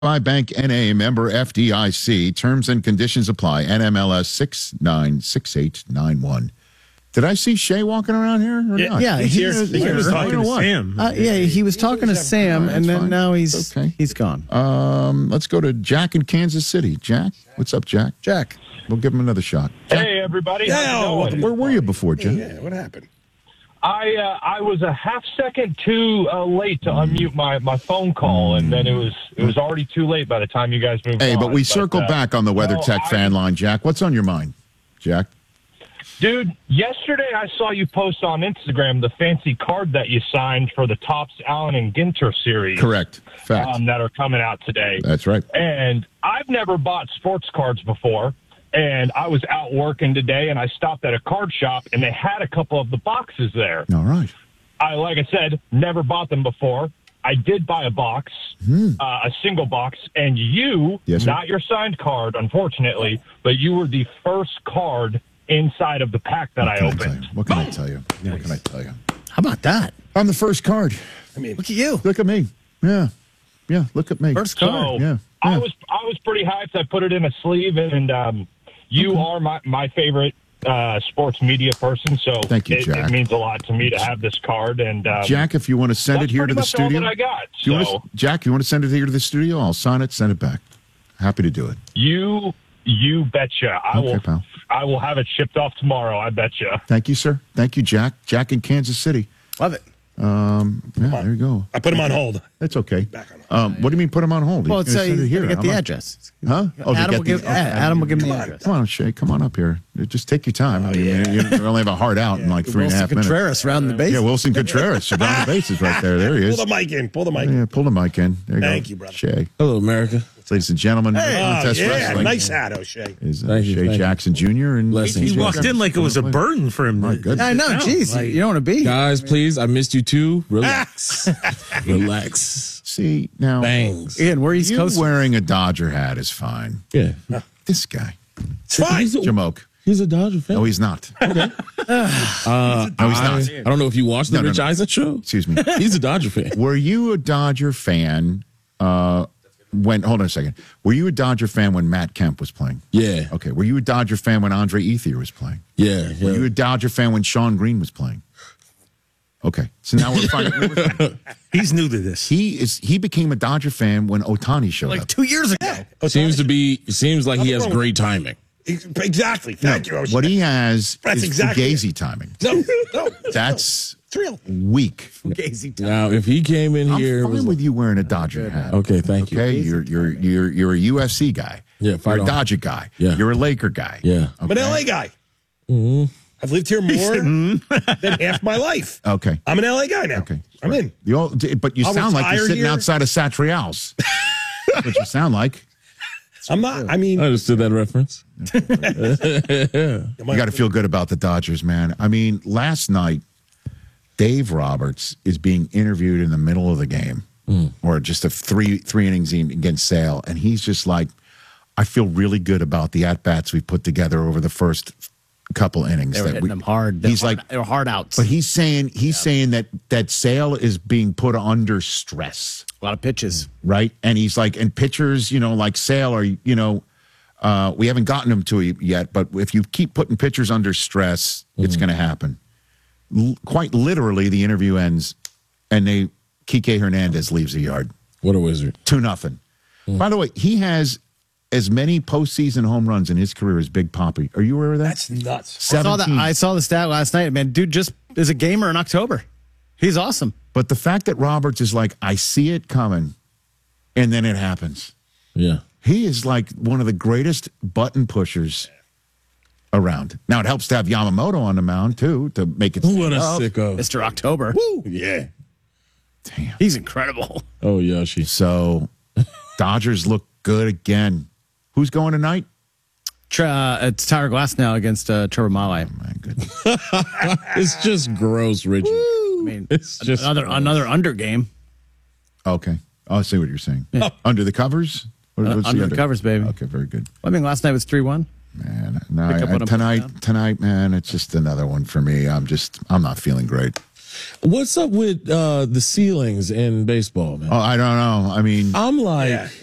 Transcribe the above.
Bank N.A. member FDIC. Terms and conditions apply. NMLS 696891. Did I see Shay walking around here or not? Yeah, he was talking to Sam. He was talking to Sam, and then fine. now he's gone. Let's go to Jack in Kansas City. Jack, what's up, Jack? Jack. We'll give him another shot. Jack, Hey, everybody. How's it going? where were you before, Jack? Yeah, what happened? I was a half second too late to unmute my phone call, and then it was already too late by the time you guys moved on. Hey, but we circled back on the WeatherTech fan line, Jack. What's on your mind, Jack? Dude, yesterday I saw you post on Instagram the fancy card that you signed for the Topps Allen and Ginter series. Correct. Fact. That are coming out today. That's right. And I've never bought sports cards before, and I was out working today, and I stopped at a card shop, and they had a couple of the boxes there. All right. Like I said, never bought them before. I did buy a box, a single box, and you, Yes, sir. not your signed card, unfortunately, but you were the first card inside of the pack that I opened. What can I tell you? What can I tell you? How about that? I'm the first card. I mean, Look at you. Look at me. Yeah. Look at me. First So card. Yeah. I was pretty hyped. I put it in a sleeve, and you are my favorite sports media person. So Thank you, Jack. It means a lot to me to have this card. And Jack, if you want to send it that's here to pretty the much all studio. that I got. Do you So want to, Jack, you want to send it here to the studio? I'll sign it, send it back. Happy to do it. you betcha. Pal. I will have it shipped off tomorrow. I betcha. Thank you, sir. Thank you, Jack. Jack in Kansas City. Love it. There you go. I put him on hold. That's okay. Back on What do you mean put him on hold? Well, He's it's gonna send it he's here. going to get How the much? address. Huh? Oh, Adam will give him the address. Come on, Shay. Come on up here. Just take your time. I mean, you only have a heart out in like 3.5 minutes. Contreras round the base. Yeah, Wilson Contreras. You're down the bases right there. There he is. Pull the mic in. Pull the mic. Yeah, pull the mic in. There you Thank go. you, brother. Shay. Hello, America. Ladies and gentlemen, Oh, Contest yeah, Wrestling nice hat, O'Shea. is Thank you, Shay thank you. Jackson Jr. and Blessings. He walked in like it was a burden for him. My goodness. I know. Jeez, you don't want to be. Guys, please, I missed you too. Relax. Relax. See, now, Bangs. Ian, we're East you Coast. wearing a Dodger hat is fine. Yeah. This guy, It's fine. Jamoke. He's a Dodger fan. No, he's not. No, he's not. I don't know if you watched the No, no, Rich no. Eisen show. Excuse me. He's a Dodger fan. Were you a Dodger fan when, hold on a second. Were you a Dodger fan when Matt Kemp was playing? Yeah. Okay. Were you a Dodger fan when Andre Ethier was playing? Yeah. Were you a Dodger fan when Sean Green was playing? Okay. So now we're finding. He's new to this. He became a Dodger fan when Otani showed Like up. 2 years ago. Seems like he has great timing. Exactly. Thank you, O'Shea. What he has That's is exactly Fugazi timing. No. That's It's real. weak. Now, if he came in I'm here, fine with you wearing a Dodger hat. okay, thank you. Okay, you're a UFC guy. Yeah, fight you're a on. Dodger guy. Yeah. You're a Laker guy. Yeah. I'm an LA guy. I've lived here more than half my life. Okay. I'm an LA guy now. Okay. I'm in. But you I'll sound like you're retire sitting here. outside of Satrial's. That's what you sound like. I'm not. I mean, I understood that reference. You got to feel good about the Dodgers, man. I mean, last night, Dave Roberts is being interviewed in the middle of the game, or just a three innings against Sale, and he's just like, I feel really good about the at bats we put together over the first couple innings. They were hitting them hard. He's They like, were hard outs. but he's saying that Sale is being put under stress, A lot of pitches. right? And he's like, and pitchers, like Sale are, we haven't gotten him to it yet, but if you keep putting pitchers under stress, it's going to happen. Quite literally, the interview ends, and Kike Hernandez leaves the yard. What a wizard. 2-0. By the way, he has as many postseason home runs in his career as Big Papi. Are you aware of that? that's nuts. 17. I saw the stat last night. Man, dude just is a gamer in October. He's awesome. But the fact that Roberts is like, I see it coming, and then it happens. Yeah. He is like one of the greatest button pushers around. Now, it helps to have Yamamoto on the mound, too, to make it. What a stand up. sicko. Mr. October. Yeah. Damn. He's incredible. Oh, Yoshi. So, Dodgers look good again. Who's going tonight? It's Tyler Glass now against Trevor Malley. My goodness. It's just gross, Richie. I mean, It's just another under game. Okay. Oh, I see what you're saying. Under the covers? What's Under the covers, baby. Okay, very good. I mean, last night was 3-1. Man, Pick up what I'm putting tonight, man, it's just another one for me. I'm not feeling great. What's up with the ceilings in baseball, man? Oh, I don't know. I mean, I'm like,